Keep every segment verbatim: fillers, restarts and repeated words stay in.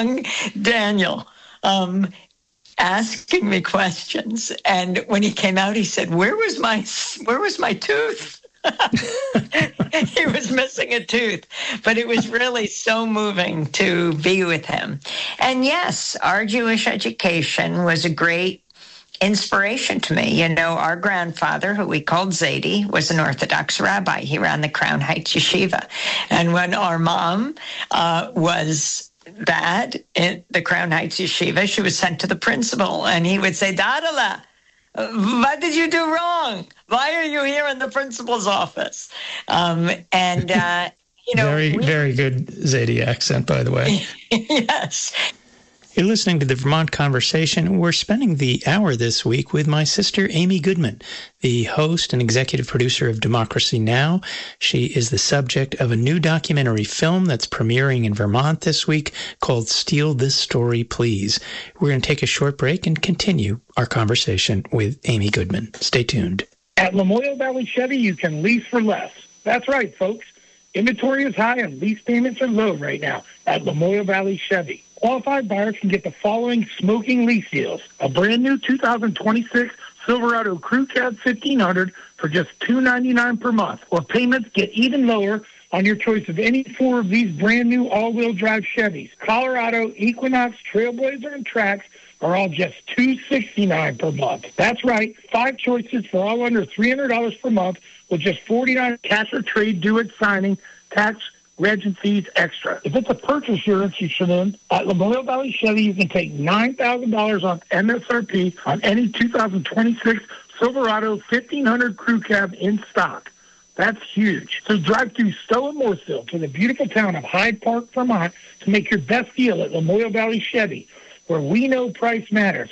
young Daniel um, asking me questions. And when he came out, he said, where was my, where was my tooth? He was missing a tooth, but it was really so moving to be with him. And yes, our Jewish education was a great inspiration to me. You know, our grandfather, who we called Zadie, was an Orthodox rabbi. He ran the Crown Heights Yeshiva. And when our mom uh, was bad in the Crown Heights Yeshiva, she was sent to the principal, and he would say, Dadala, what did you do wrong? Why are you here in the principal's office? Um, and, uh, you know. Very, we, very good Zadie accent, by the way. Yes. You're listening to the Vermont Conversation. We're spending the hour this week with my sister, Amy Goodman, the host and executive producer of Democracy Now! She is the subject of a new documentary film that's premiering in Vermont this week called Steal This Story, Please. We're going to take a short break and continue our conversation with Amy Goodman. Stay tuned. At Lamoille Valley Chevy, you can lease for less. That's right, folks. Inventory is high and lease payments are low right now at Lamoille Valley Chevy. Qualified buyers can get the following smoking lease deals. A brand new two thousand twenty-six Silverado Crew Cab fifteen hundred for just two hundred ninety-nine dollars per month. Or payments get even lower on your choice of any four of these brand new all-wheel drive Chevys. Colorado, Equinox, Trailblazer, and Trax are all just two hundred sixty-nine dollars per month. That's right, five choices for all under three hundred dollars per month with just forty-nine dollars cash or trade due at signing, tax, reg and fees extra. If it's a purchase you're interested in, at Lamoille Valley Chevy, you can take nine thousand dollars on M S R P on any two thousand twenty-six Silverado fifteen hundred Crew Cab in stock. That's huge. So drive through Stowe and Mooresville to the beautiful town of Hyde Park, Vermont to make your best deal at Lamoille Valley Chevy, where we know price matters.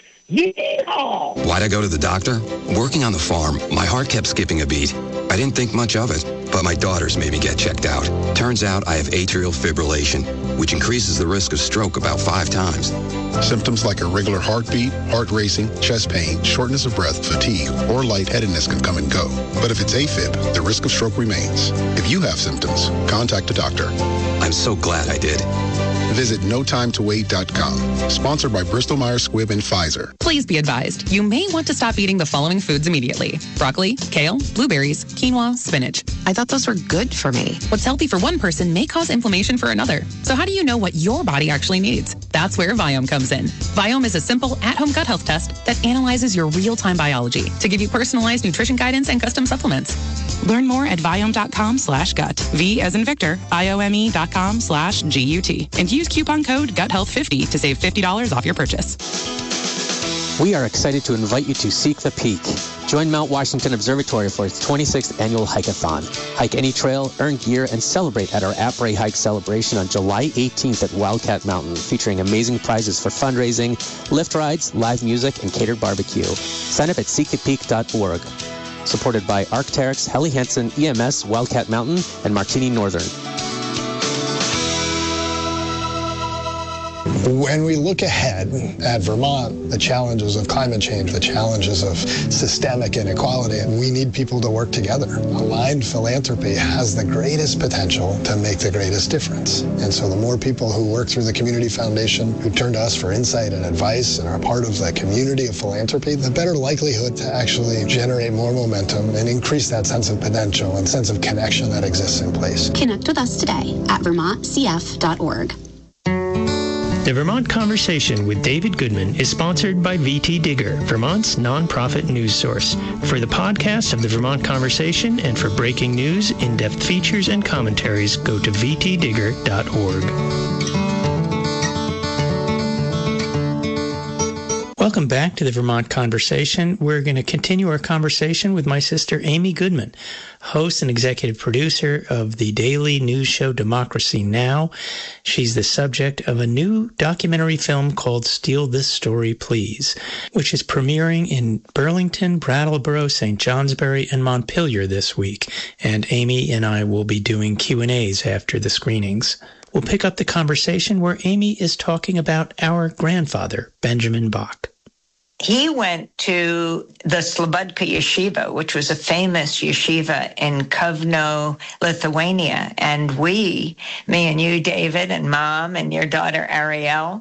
Yeehaw! Why'd I go to the doctor? Working on the farm, my heart kept skipping a beat. I didn't think much of it, but my daughters made me get checked out. Turns out I have atrial fibrillation, which increases the risk of stroke about five times. Symptoms like irregular heartbeat, heart racing, chest pain, shortness of breath, fatigue, or lightheadedness can come and go. But if it's AFib, the risk of stroke remains. If you have symptoms, contact a doctor. I'm so glad I did. Visit no time to wait dot com. Sponsored by Bristol Myers Squibb and Pfizer. Please be advised, you may want to stop eating the following foods immediately. Broccoli, kale, blueberries, quinoa, spinach. I thought those were good for me. What's healthy for one person may cause inflammation for another. So how do you know what your body actually needs? That's where Viome comes in. Viome is a simple at-home gut health test that analyzes your real-time biology to give you personalized nutrition guidance and custom supplements. Learn more at Viome.com slash gut. V as in Victor, I-O-M-E dot com slash G-U-T. And use coupon code gut health fifty to save fifty dollars off your purchase. We are excited to invite you to Seek the Peak. Join Mount Washington Observatory for its twenty-sixth annual hike-a-thon. Hike any trail, earn gear, and celebrate at our Après Hike celebration on July eighteenth at Wildcat Mountain, featuring amazing prizes for fundraising, lift rides, live music, and catered barbecue. Sign up at seek the peak dot org. Supported by Arc'teryx, Helly Hansen, E M S, Wildcat Mountain, and Martini Northern. When we look ahead at Vermont, the challenges of climate change, the challenges of systemic inequality, we need people to work together. Aligned philanthropy has the greatest potential to make the greatest difference. And so the more people who work through the Community Foundation, who turn to us for insight and advice and are part of the community of philanthropy, the better likelihood to actually generate more momentum and increase that sense of potential and sense of connection that exists in place. Connect with us today at vermont c f dot org. The Vermont Conversation with David Goodman is sponsored by V T Digger, Vermont's nonprofit news source. For the podcast of the Vermont Conversation and for breaking news, in-depth features, and commentaries, go to v t digger dot org. Welcome back to the Vermont Conversation. We're going to continue our conversation with my sister, Amy Goodman, host and executive producer of the daily news show Democracy Now! She's the subject of a new documentary film called Steal This Story, Please, which is premiering in Burlington, Brattleboro, Saint Johnsbury, and Montpelier this week. And Amy and I will be doing Q and A's after the screenings. We'll pick up the conversation where Amy is talking about our grandfather, Benjamin Bach. He went to the Slobodka Yeshiva, which was a famous yeshiva in Kovno, Lithuania. And we, me and you, David, and Mom, and your daughter, Ariel,